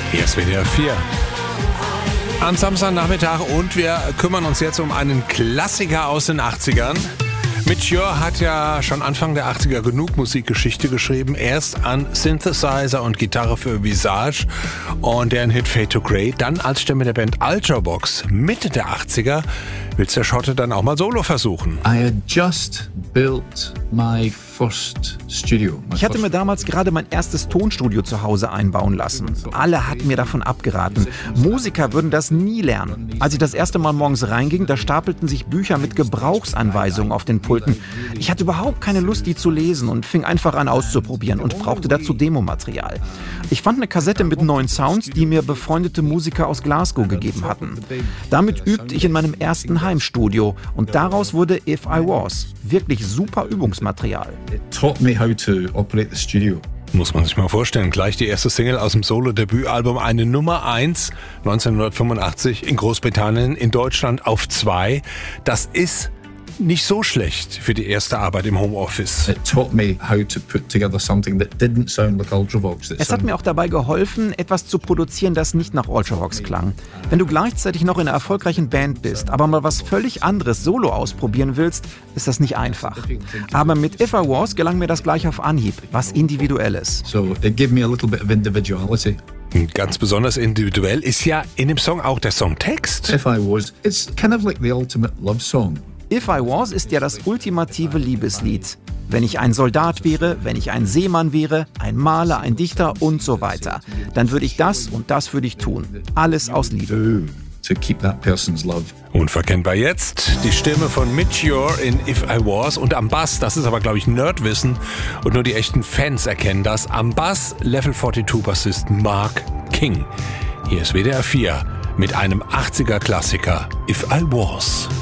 Hier ist WDR 4. Am Samstagnachmittag und wir kümmern uns jetzt um einen Klassiker aus den 80ern. Mitch Ure hat ja schon Anfang der 80er genug Musikgeschichte geschrieben. Erst an Synthesizer und Gitarre für Visage und deren Hit Fade to Grey. Dann als Stimme der Band Ultravox Mitte der 80er will's der Schotte dann auch mal solo versuchen. I had just built my first studio. Ich hatte mir damals gerade mein erstes Tonstudio zu Hause einbauen lassen. Alle hatten mir davon abgeraten. Musiker würden das nie lernen. Als ich das erste Mal morgens reinging, da stapelten sich Bücher mit Gebrauchsanweisungen auf den Pulten. Ich hatte überhaupt keine Lust, die zu lesen und fing einfach an auszuprobieren und brauchte dazu Demomaterial. Ich fand eine Kassette mit neuen Sounds, die mir befreundete Musiker aus Glasgow gegeben hatten. Damit übte ich in meinem ersten Heimstudio und daraus wurde If I Was. Wirklich super Übungsmaterial. It taught me how to operate the studio. Muss man sich mal vorstellen, gleich die erste Single aus dem Solo-Debütalbum, eine Nummer 1 1985 in Großbritannien, in Deutschland auf 2. Das ist nicht so schlecht für die erste Arbeit im Homeoffice. It taught me how to put together something that didn't sound like Ultravox. Es hat mir auch dabei geholfen, etwas zu produzieren, das nicht nach Ultravox klang. Wenn du gleichzeitig noch in einer erfolgreichen Band bist, aber mal was völlig anderes solo ausprobieren willst, ist das nicht einfach. Aber mit If I Was gelang mir das gleich auf Anhieb, was Individuelles. So it gave me a little bit of individuality. Ganz besonders individuell ist ja in dem Song auch der Songtext. If I Was, it's kind of like the ultimate love song. If I Was ist ja das ultimative Liebeslied. Wenn ich ein Soldat wäre, wenn ich ein Seemann wäre, ein Maler, ein Dichter und so weiter, dann würde ich das und das würde ich tun. Alles aus Liebe. To keep that person's love. Unverkennbar jetzt die Stimme von Mitch Ure in If I Was und am Bass, das ist aber glaube ich Nerdwissen und nur die echten Fans erkennen das, am Bass Level 42 Bassist Mark King. Hier ist WDR 4 mit einem 80er Klassiker If I Was.